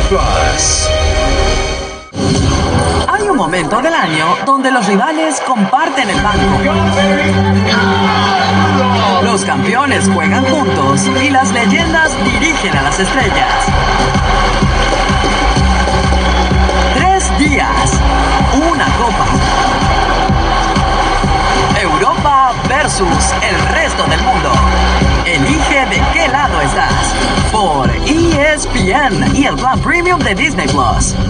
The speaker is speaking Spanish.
Plus. Hay un momento del año donde los rivales comparten el banco. Los campeones juegan juntos y las leyendas dirigen a las estrellas. 3 días, una copa. Europa versus el resto del mundo. Elige de qué lado estás. Por ESPN y el plan premium de Disney Plus.